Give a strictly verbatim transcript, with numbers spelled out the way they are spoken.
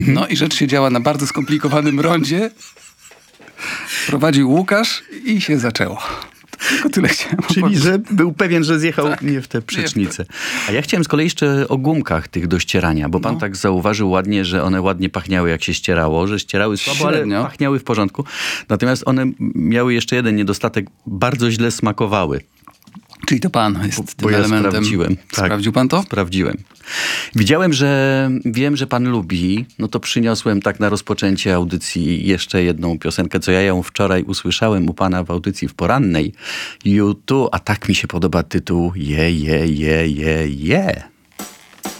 No i rzecz się działa na bardzo skomplikowanym rondzie. Prowadził Łukasz i się zaczęło. Tylko tyle chciałem Czyli, opowiedzieć. że był pewien, że zjechał Tak. nie w tę przecznicę. A ja chciałem z kolei jeszcze o gumkach tych do ścierania, bo pan No. tak zauważył ładnie, że one ładnie pachniały jak się ścierało, że ścierały słabo, ale Średnio. pachniały w porządku. Natomiast one miały jeszcze jeden niedostatek, bardzo źle smakowały. Czyli to pan jest Bo tym ja elementem. sprawdziłem. Tak. Sprawdził pan to? Sprawdziłem. Widziałem, że wiem, że pan lubi, no to przyniosłem tak na rozpoczęcie audycji jeszcze jedną piosenkę, co ja ją wczoraj usłyszałem u pana w audycji w porannej. YouTube, a tak mi się podoba tytuł Je, je, je, je, je.